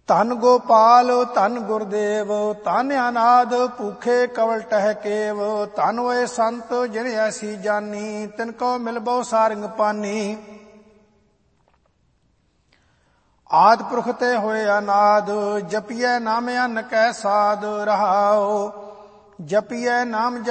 ਧੰਨ ਗੋਪਾਲ ਧੰਨ ਗੁਰਦੇਵ ਧੰਨ ਅਨਾਦ ਭੂਖੇ ਕਵਲ ਟਹਿ ਕੇਵ। ਧੰਨ ਹੋਏ ਸੰਤ ਜਿਨ ਐਸੀ ਜਾਨੀ ਤਿਨ ਕੋ ਮਿਲਬੋ ਸਾਰੰਗ ਪਾਨੀ। ਆਦਿ ਪੁਰਖ ਤੇ ਹੋਏ ਅਨਾਦ ਜਪੀਐ ਨਾਮ ਅਨ ਕੈ ਸਾਧ ਰਹਾਉ। ਜਪੀਐ ਨਾਮ